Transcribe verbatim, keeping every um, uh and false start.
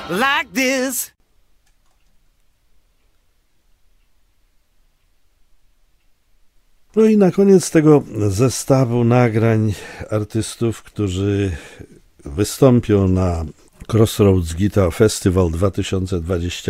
like this. No i na koniec tego zestawu nagrań artystów, którzy wystąpią na Crossroads Guitar Festival dwa tysiące dwudziesty